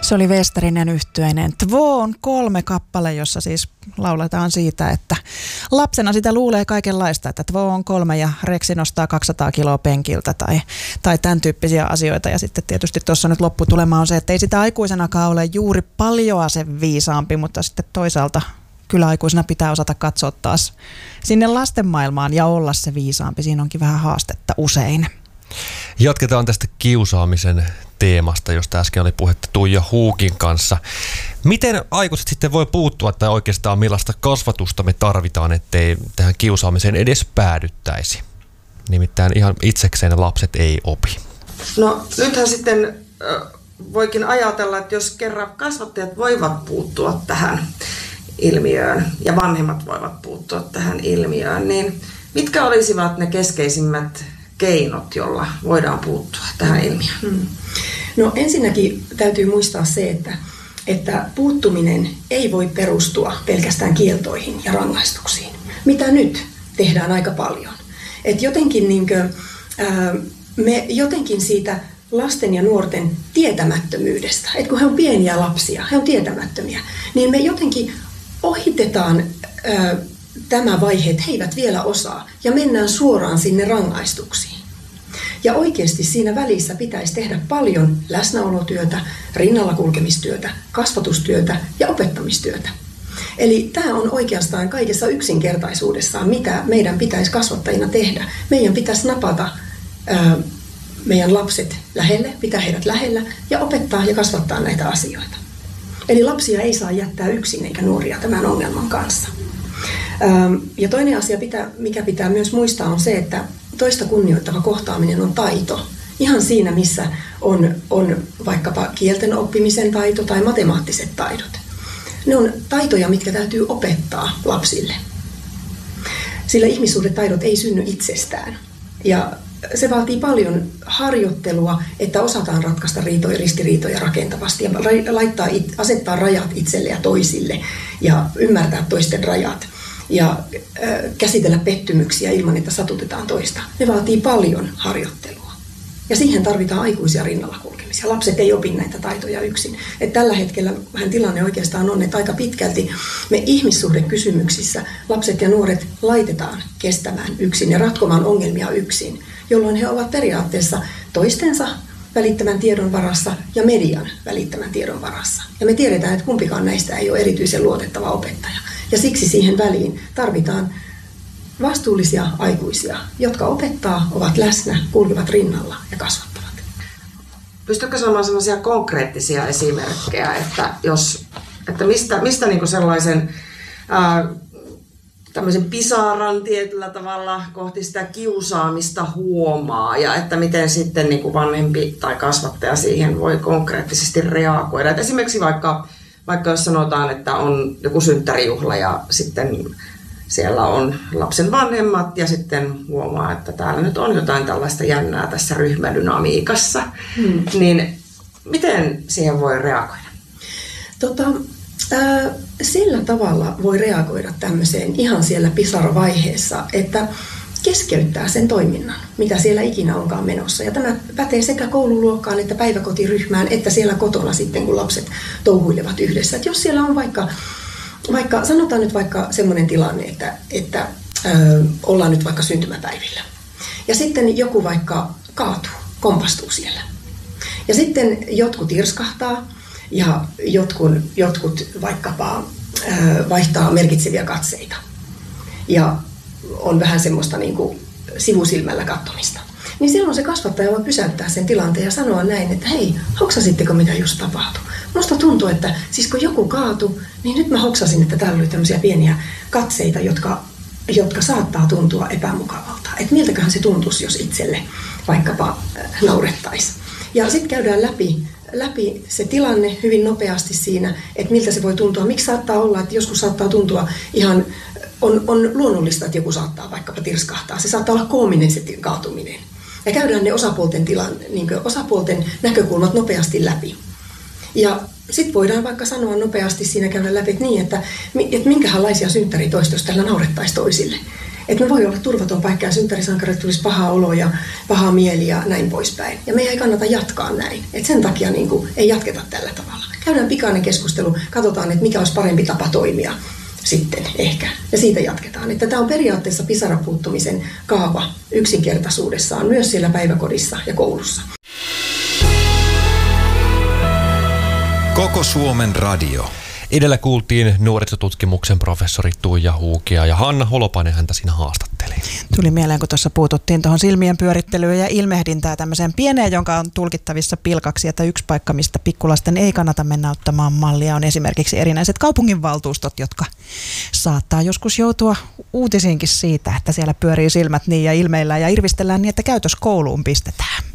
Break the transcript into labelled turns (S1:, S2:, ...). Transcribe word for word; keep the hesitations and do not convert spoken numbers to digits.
S1: Se oli Westerinen yhtyeinen Två on kolme kappale, jossa siis lauletaan siitä, että lapsena sitä luulee kaikenlaista, että Två on kolme ja Reksi nostaa kaksisataa kiloa penkiltä tai, tai tämän tyyppisiä asioita. Ja sitten tietysti tuossa nyt lopputulema on se, että ei sitä aikuisenakaan ole juuri paljoa sen viisaampi, mutta sitten toisaalta kyllä aikuisena pitää osata katsoa taas sinne lasten maailmaan ja olla se viisaampi. Siinä onkin vähän haastetta usein.
S2: Jatketaan tästä kiusaamisen teemasta, josta äsken oli puhetta Tuija Huukin kanssa. Miten aikuiset sitten voi puuttua tai oikeastaan millaista kasvatusta me tarvitaan, ettei tähän kiusaamiseen edes päädyttäisi? Nimittäin ihan itsekseen lapset ei opi.
S3: No nythän sitten voikin ajatella, että jos kerran kasvattajat voivat puuttua tähän ilmiöön ja vanhemmat voivat puuttua tähän ilmiöön, niin mitkä olisivat ne keskeisimmät keinot, jolla voidaan puuttua tähän ilmiöön?
S4: Hmm. No ensinnäkin täytyy muistaa se, että, että puuttuminen ei voi perustua pelkästään kieltoihin ja rangaistuksiin, mitä nyt tehdään aika paljon. Et jotenkin, niinkö, ää, me jotenkin siitä lasten ja nuorten tietämättömyydestä, että kun he on pieniä lapsia, he on tietämättömiä, niin me jotenkin ohitetaan ää, tämä vaihe, että he eivät vielä osaa, ja mennään suoraan sinne rangaistuksiin. Ja oikeasti siinä välissä pitäisi tehdä paljon läsnäolotyötä, rinnalla kulkemistyötä, kasvatustyötä ja opettamistyötä. Eli tämä on oikeastaan kaikessa yksinkertaisuudessaan, mitä meidän pitäisi kasvattajina tehdä. Meidän pitäisi napata ää, meidän lapset lähelle, pitää heidät lähellä ja opettaa ja kasvattaa näitä asioita. Eli lapsia ei saa jättää yksin eikä nuoria tämän ongelman kanssa. Ja toinen asia, mikä pitää myös muistaa, on se, että toista kunnioittava kohtaaminen on taito. Ihan siinä, missä on, on vaikkapa kielten oppimisen taito tai matemaattiset taidot. Ne on taitoja, mitkä täytyy opettaa lapsille. Sillä ihmissuhdetaidot ei synny itsestään. Ja se vaatii paljon harjoittelua, että osataan ratkaista riitoja, ristiriitoja rakentavasti ja laittaa, asettaa rajat itselle ja toisille ja ymmärtää toisten rajat ja äh, käsitellä pettymyksiä ilman, että satutetaan toista. Ne vaatii paljon harjoittelua. Ja siihen tarvitaan aikuisia rinnalla kulkemisia. Lapset ei opi näitä taitoja yksin. Et tällä hetkellä vähän tilanne oikeastaan on, että aika pitkälti me ihmissuhdekysymyksissä lapset ja nuoret laitetaan kestämään yksin ja ratkomaan ongelmia yksin, jolloin he ovat periaatteessa toistensa välittämän tiedon varassa ja median välittämän tiedon varassa. Ja me tiedetään, että kumpikaan näistä ei ole erityisen luotettava opettaja. Ja siksi siihen väliin tarvitaan vastuullisia aikuisia, jotka opettaa, ovat läsnä, kulkevat rinnalla ja kasvattavat.
S3: Pystytkö sanomaan sellaisia konkreettisia esimerkkejä, että, jos, että mistä, mistä niinku sellaisen ää, tämmöisen pisaran tietyllä tavalla kohti sitä kiusaamista huomaa ja että miten sitten niinku vanhempi tai kasvattaja siihen voi konkreettisesti reagoida. Et esimerkiksi vaikka, vaikka jos sanotaan, että on joku synttärijuhla ja sitten siellä on lapsen vanhemmat ja sitten huomaa, että täällä nyt on jotain tällaista jännää tässä ryhmädynamiikassa. Hmm. Niin miten siihen voi reagoida?
S4: Tota, äh, sillä tavalla voi reagoida tämmöiseen ihan siellä pisaravaiheessa, että keskeyttää sen toiminnan, mitä siellä ikinä onkaan menossa. Ja tämä pätee sekä koululuokkaan että päiväkotiryhmään, että siellä kotona sitten, kun lapset touhuilevat yhdessä. Et jos siellä on vaikka Vaikka, sanotaan nyt vaikka semmoinen tilanne, että, että ö, ollaan nyt vaikka syntymäpäivillä. Ja sitten joku vaikka kaatuu, kompastuu siellä. Ja sitten jotkut irskahtaa ja jotkut, jotkut vaikkapa ö, vaihtaa merkitseviä katseita. Ja on vähän semmoista niin kuin sivusilmällä katsomista. Niin silloin se kasvattaja voi pysäyttää sen tilanteen ja sanoa näin, että hei, hoksasitteko mitä just tapahtui? Musta tuntuu, että siis kun joku kaatui, niin nyt mä hoksasin, että täällä oli tämmöisiä pieniä katseita, jotka, jotka saattaa tuntua epämukavalta. Että miltäköhän se tuntuisi, jos itselle vaikkapa naurettaisiin. Ja sitten käydään läpi, läpi se tilanne hyvin nopeasti siinä, että miltä se voi tuntua. Miksi saattaa olla, että joskus saattaa tuntua ihan, on, on luonnollista, että joku saattaa vaikkapa tirskahtaa. Se saattaa olla koominen se kaatuminen. Ja käydään ne osapuolten, tilan, niin kuin osapuolten näkökulmat nopeasti läpi. Ja sitten voidaan vaikka sanoa nopeasti siinä käydä läpi, että, niin, että, että minkälaisia synttäriä toista, jos tällä naurettaisiin toisille. Että me voi olla turvaton paikka ja synttärisankarit tulisi pahaa oloa ja pahaa mieli ja näin poispäin. Ja meidän ei kannata jatkaa näin. Että sen takia niin kuin, ei jatketa tällä tavalla. Käydään pikainen keskustelu, katsotaan, että mikä olisi parempi tapa toimia sitten ehkä. Ja siitä jatketaan. Että tämä on periaatteessa pisarapuuttumisen kaava yksinkertaisuudessaan myös siellä päiväkodissa ja koulussa.
S5: Koko Suomen radio.
S2: Edellä kuultiin nuorisotutkimuksen professori Tuija Huukia ja Hanna Holopainen häntä siinä haastatteli.
S1: Tuli mieleen, kun tuossa puututtiin tuohon silmien pyörittelyyn ja ilmehdintää tämmöiseen pieneen, jonka on tulkittavissa pilkaksi, että yksi paikka, mistä pikkulasten ei kannata mennä ottamaan mallia, on esimerkiksi erinäiset kaupunginvaltuustot, jotka saattaa joskus joutua uutisiinkin siitä, että siellä pyörii silmät niin ja ilmeillään ja irvistellään niin, että käytös kouluun pistetään.